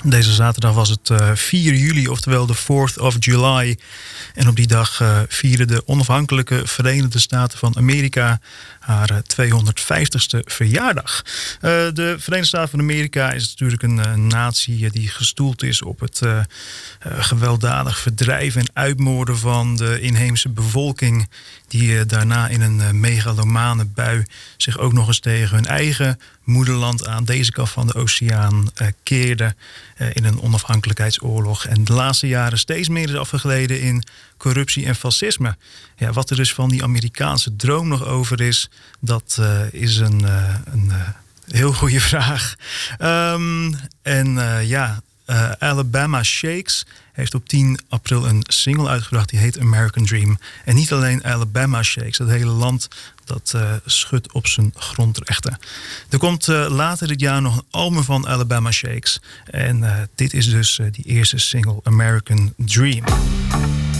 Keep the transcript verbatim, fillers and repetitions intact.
Deze zaterdag was het uh, vier juli, oftewel de fourth of July. En op die dag uh, vierde de onafhankelijke Verenigde Staten van Amerika haar uh, tweehonderdvijftigste verjaardag. Uh, de Verenigde Staten van Amerika is natuurlijk een uh, natie die gestoeld is op het uh, uh, gewelddadig verdrijven en uitmoorden van de inheemse bevolking, die uh, daarna in een uh, megalomane bui zich ook nog eens tegen hun eigen moederland aan deze kant van de oceaan uh, keerde uh, in een onafhankelijkheidsoorlog. En de laatste jaren steeds meer is afgegleden in corruptie en fascisme. Ja, wat er dus van die Amerikaanse droom nog over is, dat uh, is een, uh, een uh, heel goede vraag. Um, en uh, ja, uh, Alabama Shakes heeft op tien april een single uitgebracht die heet American Dream. En niet alleen Alabama Shakes, het hele land dat uh, schudt op zijn grondrechten. Er komt uh, later dit jaar nog een album van Alabama Shakes. En uh, dit is dus uh, die eerste single American Dream.